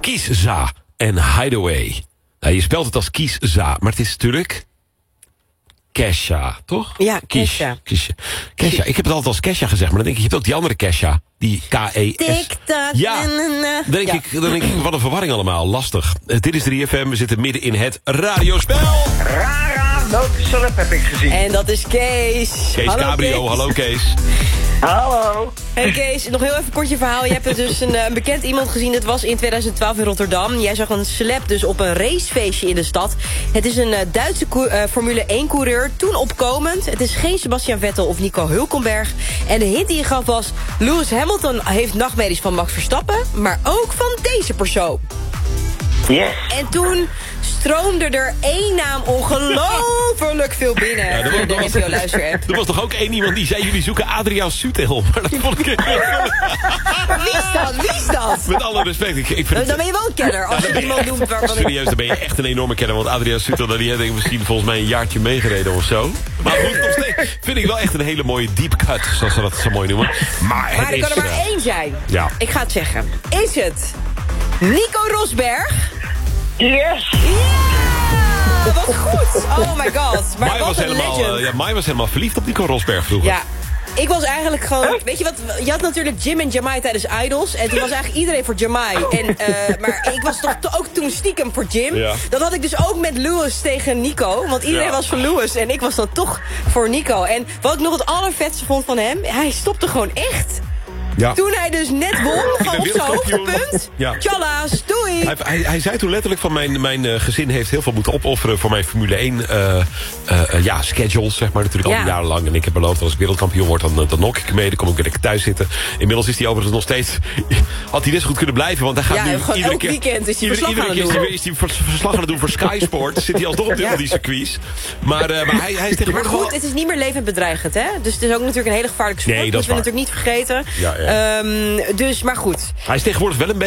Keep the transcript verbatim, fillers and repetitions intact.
Kiesza en Hideaway. Nou, je spelt het als Kiesza, maar het is natuurlijk Kesha, toch? Ja, Kesha. Kesha. Kesha. Ik heb het altijd als Kesha gezegd, maar dan denk ik, je hebt ook die andere Kesha. Die K E S. Tik-tak. Ja, dan denk, Ja. ik, dan denk ik, wat een verwarring allemaal. Lastig. Uh, dit is drie F M, we zitten midden in het radiospel. Rara, welke celeb heb ik gezien? En dat is Kees. Kees Hallo, Cabrio, Kees. hallo Kees. Hallo. Hey Kees, nog heel even een kortje verhaal. Je hebt dus een, eh, een bekend iemand gezien. Het was in tweeduizend twaalf in Rotterdam. Jij zag een celeb dus op een racefeestje in de stad. Het is een uh, Duitse co- uh, Formule één coureur. Toen opkomend. Het is geen Sebastian Vettel of Nico Hulkenberg. En de hint die je gaf was... Lewis Hamilton heeft nachtmerries van Max Verstappen. Maar ook van deze persoon. Yes. En toen stroomde er één naam ongelooflijk veel binnen. Ja, dat was- in de dat was- N P O Luister-app. Er was toch ook één iemand die zei, jullie zoeken Adriaan Sutel. Maar dat vond ik... Maar wie is dat? Wie is dat? Met alle respect. Ik, ik vind Dan ben je wel een kenner. Als je iemand noemt waarvan ik... Serieus, dan ben je echt een enorme kenner. Want Adriaan Sutel, die heeft denk ik misschien volgens mij een jaartje meegereden of zo. Maar goed, nog steeds vind ik wel echt een hele mooie deep cut, zoals ze dat zo mooi noemen. Maar, het Maar er is, kan er maar eh, één zijn. Ja. Ik ga het zeggen. Is het Nico Rosberg? Yes. Ja! Wat goed! Oh my god. Maar Mai wat was, een helemaal, legend. eh, ja, Mai was helemaal verliefd op Nico Rosberg vroeger. Ja. Ik was eigenlijk gewoon... Weet je wat? Je had natuurlijk Jim en Jamai tijdens Idols. En toen was eigenlijk iedereen voor Jamai. En, uh, maar ik was toch to- ook toen stiekem voor Jim. Ja. Dat had ik dus ook met Lewis tegen Nico. Want iedereen Ja. was voor Lewis. En ik was dan toch voor Nico. En wat ik nog het allervetste vond van hem... Hij stopte gewoon echt... Ja. Toen hij dus net won, gewoon op zijn wereldkampioen. hoogtepunt. Ja. Tjalla's, doei! Hij, hij, hij zei toen letterlijk van mijn, mijn uh, gezin heeft heel veel moeten opofferen voor mijn Formule één uh, uh, uh, ja, schedule, zeg maar, natuurlijk al Ja. jarenlang. En ik heb beloofd, als ik wereldkampioen word, dan, dan nok ik mee. Dan kom ik weer lekker thuis zitten. Inmiddels is hij overigens nog steeds... Had hij net zo goed kunnen blijven, want hij gaat Ja, nu gewoon iedere elk keer... weekend is hij iedere, verslag iedere aan keer het is hij, doen. weer- is hij vers- verslag aan het doen voor Sky Sport. Zit hij alsnog op, de, Ja. op die circuits. Maar, uh, maar hij, hij is Maar tegenwoordig goed, wel... het is niet meer levend bedreigend, hè? Dus het is ook natuurlijk een hele gevaarlijke sport. Nee, dat is moeten we waar. natuurlijk niet vergeten. Ja, ja. Um, dus, maar goed. Hij is tegenwoordig wel een beetje...